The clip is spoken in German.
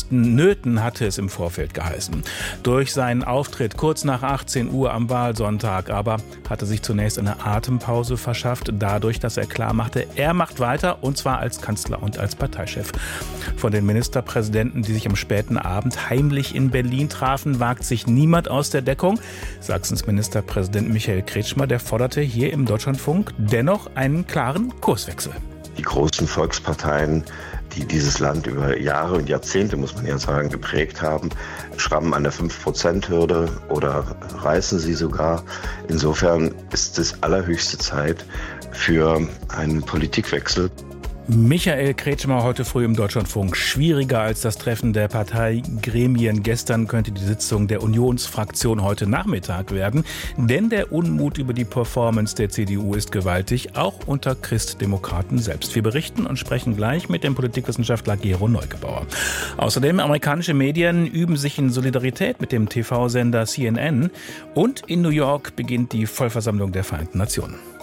größten Nöten, hatte es im Vorfeld geheißen. Durch seinen Auftritt kurz nach 18 Uhr am Wahlsonntag aber hatte sich zunächst eine Atempause verschafft, dadurch, dass er klar machte, er macht weiter, und zwar als Kanzler und als Parteichef. Von den Ministerpräsidenten, die sich am späten Abend heimlich in Berlin trafen, wagt sich niemand aus der Deckung. Sachsens Ministerpräsident Michael Kretschmer, der forderte hier im Deutschlandfunk dennoch einen klaren Kurswechsel. Die großen Volksparteien, die dieses Land über Jahre und Jahrzehnte, muss man ja sagen, geprägt haben, schrammen an der 5%-Hürde oder reißen sie sogar. Insofern ist es allerhöchste Zeit für einen Politikwechsel. Michael Kretschmer heute früh im Deutschlandfunk. Schwieriger als das Treffen der Parteigremien gestern könnte die Sitzung der Unionsfraktion heute Nachmittag werden. Denn der Unmut über die Performance der CDU ist gewaltig, auch unter Christdemokraten selbst. Wir berichten und sprechen gleich mit dem Politikwissenschaftler Gero Neugebauer. Außerdem amerikanische Medien üben sich in Solidarität mit dem TV-Sender CNN. Und in New York beginnt die Vollversammlung der Vereinten Nationen.